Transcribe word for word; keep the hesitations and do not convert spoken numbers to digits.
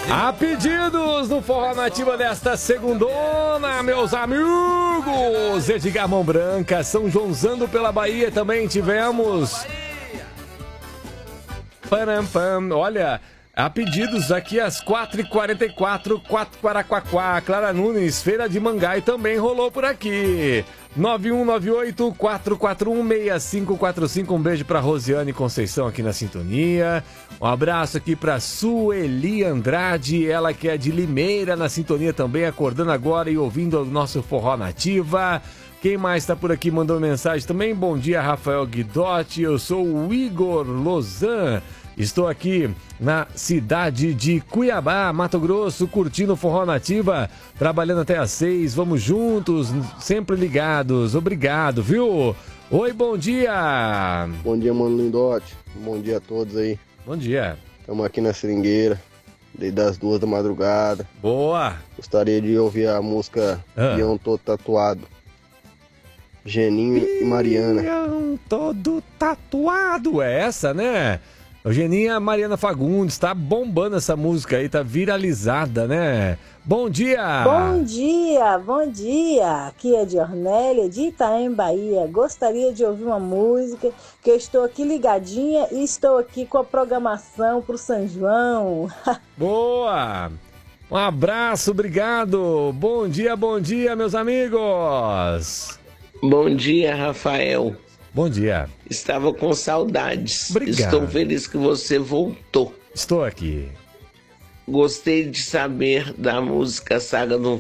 A pedidos no Forró Nativa desta segundona, meus amigos. Edgar Mão Branca, São Joãozando pela Bahia também tivemos. Param, pam. Olha, há pedidos aqui às quatro e quarenta e quatro, quatro Quaraquaquá. Clara Nunes, Feira de Mangai também rolou por aqui. nove um nove oito, quatro quatro um, seis cinco quatro cinco. Um beijo para Rosiane Conceição aqui na sintonia. Um abraço aqui para Sueli Andrade, ela que é de Limeira na sintonia também, acordando agora e ouvindo o nosso Forró Nativa. Quem mais está por aqui mandou mensagem também? Bom dia, Rafael Guidotti. Eu sou o Igor Lozan. Estou aqui na cidade de Cuiabá, Mato Grosso, curtindo o Forró Nativa, trabalhando até às seis. Vamos juntos, sempre ligados. Obrigado, viu? Oi, bom dia. Bom dia, mano Lindote. Bom dia a todos aí. Bom dia. Estamos aqui na Seringueira, desde as duas da madrugada. Boa. Gostaria de ouvir a música Ah. Peão Todo Tatuado. Geninho e Mariana. Peão todo tatuado. É essa, né? Eugenia Mariana Fagundes, tá bombando essa música aí, tá viralizada, né? Bom dia! Bom dia, bom dia! Aqui é de Ornélia, de Itaém, Bahia. Gostaria de ouvir uma música, que eu estou aqui ligadinha e estou aqui com a programação pro São João. Boa! Um abraço, obrigado! Bom dia, bom dia, meus amigos! Bom dia, Rafael. Bom dia. Estava com saudades. Obrigado. Estou feliz que você voltou. Estou aqui. Gostei de saber da música Saga do